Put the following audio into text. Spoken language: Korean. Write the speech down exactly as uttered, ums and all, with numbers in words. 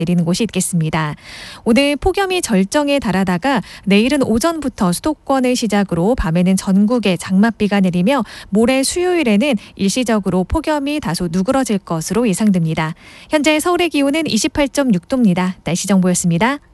내리는 곳이 있겠습니다. 오늘 폭염이 절정에 달하다가 내일은 오전부터 수도권을 시작으로 밤에는 전국에 장맛비가 내리며 모레 수요일에는 일시적으로 폭염이 다소 누그러질 것으로 예상됩니다. 현재 서울의 기온은 이십팔 점 육 도입니다. 날씨 정보였습니다.